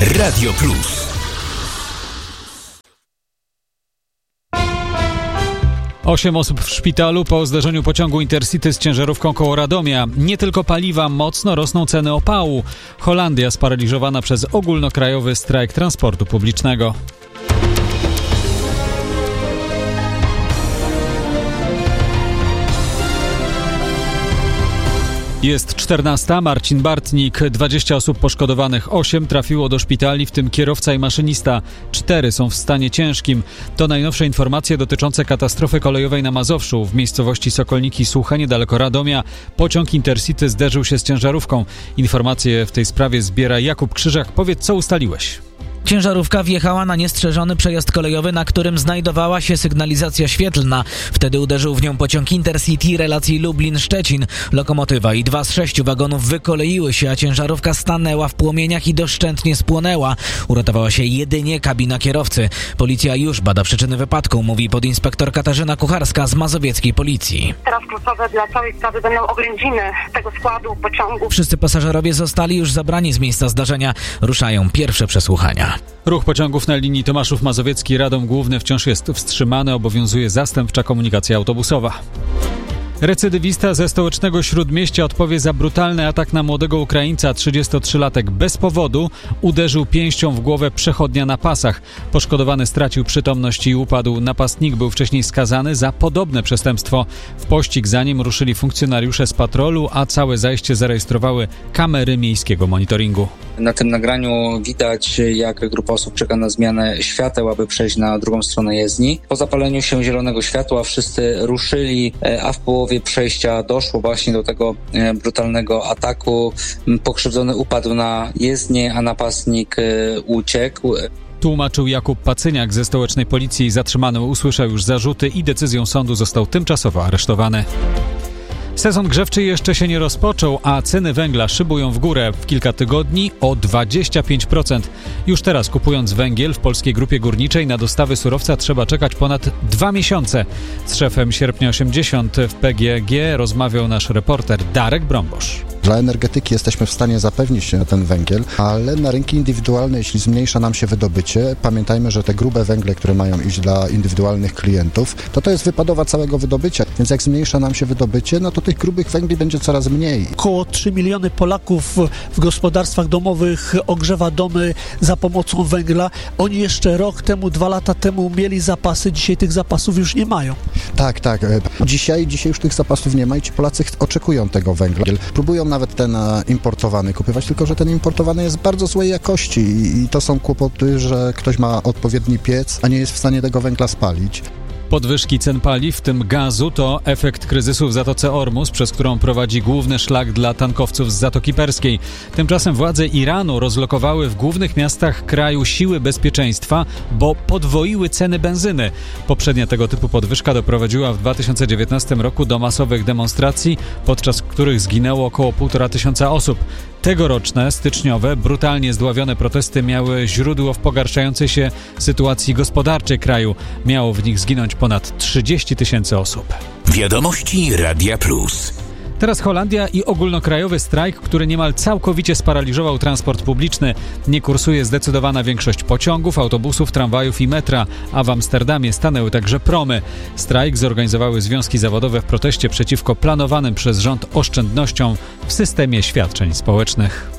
Radio Plus. Osiem osób w szpitalu po zderzeniu pociągu Intercity z ciężarówką koło Radomia. Nie tylko paliwa, mocno rosną ceny opału. Holandia sparaliżowana przez ogólnokrajowy strajk transportu publicznego. Jest 14. Marcin Bartnik. 20 osób poszkodowanych. 8 trafiło do szpitali, w tym kierowca i maszynista. 4 są w stanie ciężkim. To najnowsze informacje dotyczące katastrofy kolejowej na Mazowszu. W miejscowości Sokolniki Suche, niedaleko Radomia, pociąg Intercity zderzył się z ciężarówką. Informacje w tej sprawie zbiera Jakub Krzyżak. Powiedz, co ustaliłeś? Ciężarówka wjechała na niestrzeżony przejazd kolejowy, na którym znajdowała się sygnalizacja świetlna. Wtedy uderzył w nią pociąg Intercity relacji Lublin-Szczecin. Lokomotywa i 2 z 6 wagonów wykoleiły się, a ciężarówka stanęła w płomieniach i doszczętnie spłonęła. Uratowała się jedynie kabina kierowcy. Policja już bada przyczyny wypadku, mówi podinspektor Katarzyna Kucharska z mazowieckiej policji. Teraz kluczowe dla całej sprawy będą oględziny tego składu pociągu. Wszyscy pasażerowie zostali już zabrani z miejsca zdarzenia. Ruszają pierwsze przesłuchania. Ruch pociągów na linii Tomaszów Mazowiecki-Radom Główny wciąż jest wstrzymany, obowiązuje zastępcza komunikacja autobusowa. Recydywista ze stołecznego Śródmieścia odpowie za brutalny atak na młodego Ukraińca. 33-latek bez powodu uderzył pięścią w głowę przechodnia na pasach. Poszkodowany stracił przytomność i upadł. Napastnik był wcześniej skazany za podobne przestępstwo. W pościg za nim ruszyli funkcjonariusze z patrolu, a całe zajście zarejestrowały kamery miejskiego monitoringu. Na tym nagraniu widać, jak grupa osób czeka na zmianę świateł, aby przejść na drugą stronę jezdni. Po zapaleniu się zielonego światła wszyscy ruszyli, a w połowie przejścia doszło właśnie do tego brutalnego ataku. Pokrzywdzony upadł na jezdnię, a napastnik uciekł. Tłumaczył Jakub Pacyniak ze stołecznej policji. Zatrzymany usłyszał już zarzuty i decyzją sądu został tymczasowo aresztowany. Sezon grzewczy jeszcze się nie rozpoczął, a ceny węgla szybują w górę. W kilka tygodni o 25%. Już teraz kupując węgiel w Polskiej Grupie Górniczej na dostawy surowca trzeba czekać ponad 2 miesiące. Z szefem Sierpnia 80 w PGG rozmawiał nasz reporter Darek Brąbosz. Dla energetyki jesteśmy w stanie zapewnić ten węgiel, ale na rynki indywidualne, jeśli zmniejsza nam się wydobycie, pamiętajmy, że te grube węgle, które mają iść dla indywidualnych klientów, to jest wypadowa całego wydobycia, więc jak zmniejsza nam się wydobycie, no to tych grubych węgli będzie coraz mniej. Około 3 miliony Polaków w gospodarstwach domowych ogrzewa domy za pomocą węgla. Oni jeszcze rok temu, 2 lata temu mieli zapasy, dzisiaj tych zapasów już nie mają. Tak. Dzisiaj już tych zapasów nie ma i ci Polacy oczekują tego węgla. Próbują nawet ten importowany kupywać, tylko że ten importowany jest bardzo złej jakości i to są kłopoty, że ktoś ma odpowiedni piec, a nie jest w stanie tego węgla spalić. Podwyżki cen paliw, w tym gazu, to efekt kryzysu w Zatoce Ormus, przez którą prowadzi główny szlak dla tankowców z Zatoki Perskiej. Tymczasem władze Iranu rozlokowały w głównych miastach kraju siły bezpieczeństwa, bo podwoiły ceny benzyny. Poprzednia tego typu podwyżka doprowadziła w 2019 roku do masowych demonstracji, podczas których zginęło około 1500 osób. Tegoroczne, styczniowe, brutalnie zdławione protesty miały źródło w pogarszającej się sytuacji gospodarczej kraju. Miało w nich zginąć ponad 30 000 osób. Wiadomości Radia Plus. Teraz Holandia i ogólnokrajowy strajk, który niemal całkowicie sparaliżował transport publiczny. Nie kursuje zdecydowana większość pociągów, autobusów, tramwajów i metra, a w Amsterdamie stanęły także promy. Strajk zorganizowały związki zawodowe w proteście przeciwko planowanym przez rząd oszczędnościom w systemie świadczeń społecznych.